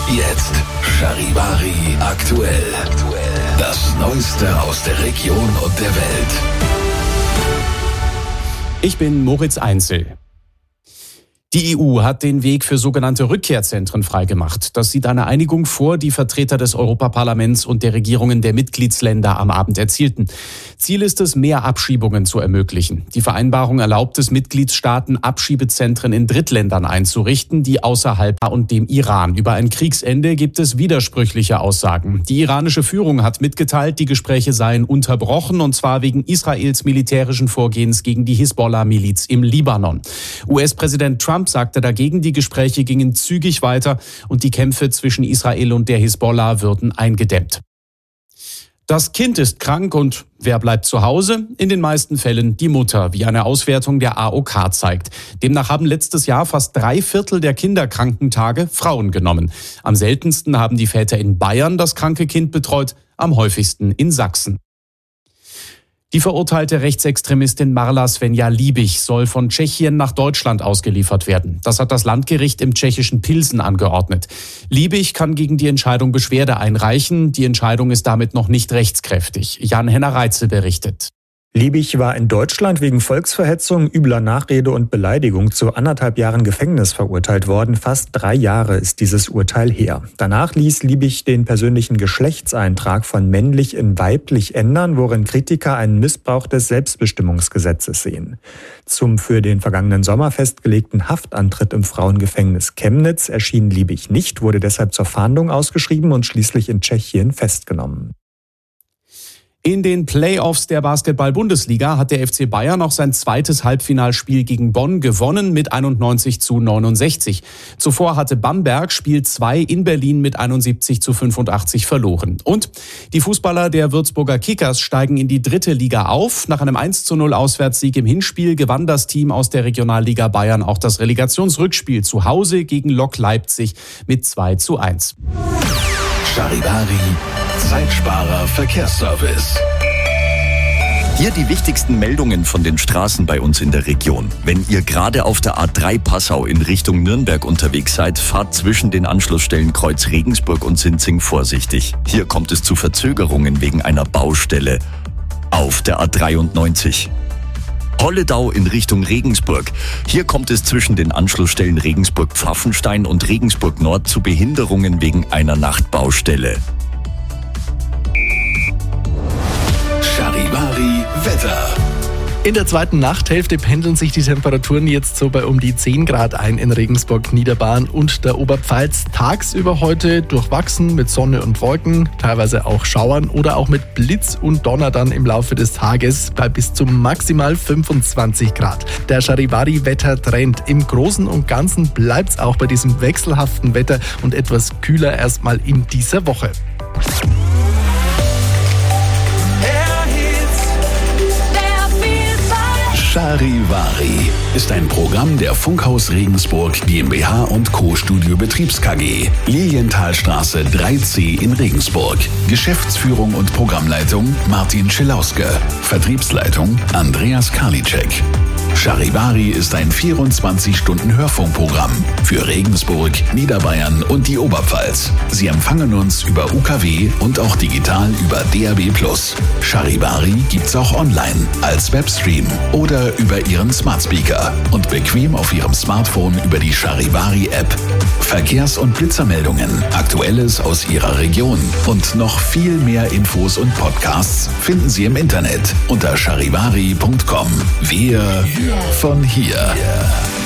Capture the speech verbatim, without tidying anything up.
Jetzt Charivari aktuell. Das Neueste aus der Region und der Welt. Ich bin Moritz Einzel. Die E U hat den Weg für sogenannte Rückkehrzentren freigemacht. Das sieht eine Einigung vor, die Vertreter des Europaparlaments und der Regierungen der Mitgliedsländer am Abend erzielten. Ziel ist es, mehr Abschiebungen zu ermöglichen. Die Vereinbarung erlaubt es Mitgliedstaaten, Abschiebezentren in Drittländern einzurichten, die außerhalb und dem Iran. Über ein Kriegsende gibt es widersprüchliche Aussagen. Die iranische Führung hat mitgeteilt, die Gespräche seien unterbrochen, und zwar wegen Israels militärischen Vorgehens gegen die Hisbollah-Miliz im Libanon. U S-Präsident Trump sagte dagegen, die Gespräche gingen zügig weiter und die Kämpfe zwischen Israel und der Hisbollah würden eingedämmt. Das Kind ist krank und wer bleibt zu Hause? In den meisten Fällen die Mutter, wie eine Auswertung der A O K zeigt. Demnach haben letztes Jahr fast drei Viertel der Kinderkrankentage Frauen genommen. Am seltensten haben die Väter in Bayern das kranke Kind betreut, am häufigsten in Sachsen. Die verurteilte Rechtsextremistin Marla Svenja-Liebig soll von Tschechien nach Deutschland ausgeliefert werden. Das hat das Landgericht im tschechischen Pilsen angeordnet. Liebig kann gegen die Entscheidung Beschwerde einreichen. Die Entscheidung ist damit noch nicht rechtskräftig. Jan-Henner Reitzel berichtet. Liebig war in Deutschland wegen Volksverhetzung, übler Nachrede und Beleidigung zu anderthalb Jahren Gefängnis verurteilt worden. Fast drei Jahre ist dieses Urteil her. Danach ließ Liebig den persönlichen Geschlechtseintrag von männlich in weiblich ändern, worin Kritiker einen Missbrauch des Selbstbestimmungsgesetzes sehen. Zum für den vergangenen Sommer festgelegten Haftantritt im Frauengefängnis Chemnitz erschien Liebig nicht, wurde deshalb zur Fahndung ausgeschrieben und schließlich in Tschechien festgenommen. In den Playoffs der Basketball-Bundesliga hat der F C Bayern noch sein zweites Halbfinalspiel gegen Bonn gewonnen mit einundneunzig zu neunundsechzig. Zuvor hatte Bamberg Spiel zwei in Berlin mit einundsiebzig zu fünfundachtzig verloren. Und die Fußballer der Würzburger Kickers steigen in die dritte Liga auf. Nach einem eins zu null Auswärtssieg im Hinspiel gewann das Team aus der Regionalliga Bayern auch das Relegationsrückspiel zu Hause gegen Lok Leipzig mit zwei zu eins. Charivari, Zeitsparer Verkehrsservice. Hier die wichtigsten Meldungen von den Straßen bei uns in der Region. Wenn ihr gerade auf der A drei Passau in Richtung Nürnberg unterwegs seid, fahrt zwischen den Anschlussstellen Kreuz Regensburg und Sinzing vorsichtig. Hier kommt es zu Verzögerungen wegen einer Baustelle auf der A dreiundneunzig. Holledau in Richtung Regensburg. Hier kommt es zwischen den Anschlussstellen Regensburg-Pfaffenstein und Regensburg-Nord zu Behinderungen wegen einer Nachtbaustelle. Charivari Wetter. In der zweiten Nachthälfte pendeln sich die Temperaturen jetzt so bei um die zehn Grad ein in Regensburg, Niederbayern und der Oberpfalz. Tagsüber heute durchwachsen mit Sonne und Wolken, teilweise auch Schauern oder auch mit Blitz und Donner dann im Laufe des Tages bei bis zu maximal fünfundzwanzig Grad. Der Charivari-Wettertrend. Im Großen und Ganzen bleibt es auch bei diesem wechselhaften Wetter und etwas kühler erstmal in dieser Woche. Charivari ist ein Programm der Funkhaus Regensburg GmbH und Co. Studio Betriebs K G. Lilienthalstraße drei C in Regensburg. Geschäftsführung und Programmleitung Martin Schilauske. Vertriebsleitung Andreas Karliczek. Charivari ist ein vierundzwanzig-Stunden-Hörfunkprogramm für Regensburg, Niederbayern und die Oberpfalz. Sie empfangen uns über U K W und auch digital über D A B plus. Charivari gibt's auch online als Webstream oder über Ihren Smart Speaker und bequem auf Ihrem Smartphone über die Charivari-App. Verkehrs- und Blitzermeldungen, Aktuelles aus Ihrer Region und noch viel mehr Infos und Podcasts finden Sie im Internet unter charivari punkt com. Wir von hier.